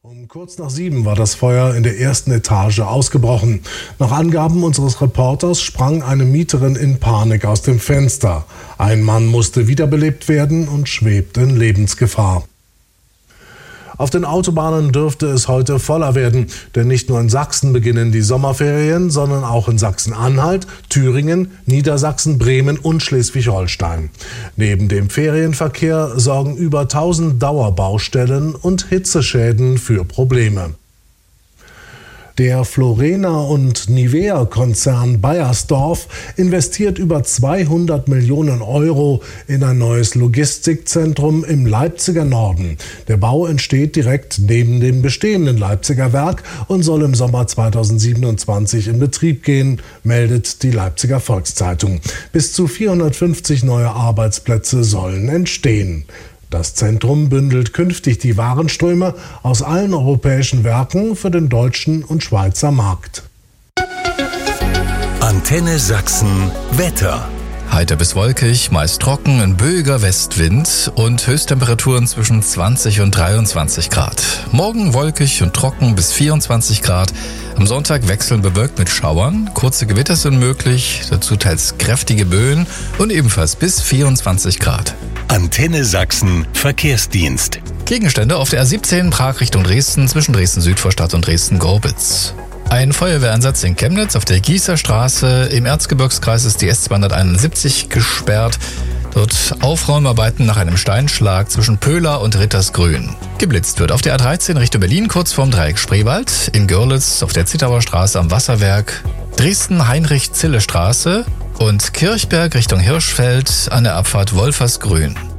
Um kurz nach 7 war das Feuer in der ersten Etage ausgebrochen. Nach Angaben unseres Reporters sprang eine Mieterin in Panik aus dem Fenster. Ein Mann musste wiederbelebt werden und schwebt in Lebensgefahr. Auf den Autobahnen dürfte es heute voller werden, denn nicht nur in Sachsen beginnen die Sommerferien, sondern auch in Sachsen-Anhalt, Thüringen, Niedersachsen, Bremen und Schleswig-Holstein. Neben dem Ferienverkehr sorgen über 1000 Dauerbaustellen und Hitzeschäden für Probleme. Der Florena- und Nivea-Konzern Beiersdorf investiert über 200 Millionen Euro in ein neues Logistikzentrum im Leipziger Norden. Der Bau entsteht direkt neben dem bestehenden Leipziger Werk und soll im Sommer 2027 in Betrieb gehen, meldet die Leipziger Volkszeitung. Bis zu 450 neue Arbeitsplätze sollen entstehen. Das Zentrum bündelt künftig die Warenströme aus allen europäischen Werken für den deutschen und Schweizer Markt. Antenne Sachsen Wetter. Heiter bis wolkig, meist trocken, ein böiger Westwind und Höchsttemperaturen zwischen 20 und 23 Grad. Morgen wolkig und trocken bis 24 Grad. Am Sonntag wechselnd bewölkt mit Schauern. Kurze Gewitter sind möglich, dazu teils kräftige Böen und ebenfalls bis 24 Grad. Antenne Sachsen Verkehrsdienst. Gegenstände auf der A17 Prag Richtung Dresden zwischen Dresden-Südvorstadt und Dresden-Gorbitz. Ein Feuerwehreinsatz in Chemnitz auf der Gießer Straße. Im Erzgebirgskreis ist die S271 gesperrt. Dort Aufräumarbeiten nach einem Steinschlag zwischen Pöhler und Rittersgrün. Geblitzt wird auf der A13 Richtung Berlin kurz vorm Dreieck Spreewald. In Görlitz auf der Zittauer Straße am Wasserwerk. Dresden-Heinrich-Zille-Straße und Kirchberg Richtung Hirschfeld an der Abfahrt Wolfersgrün.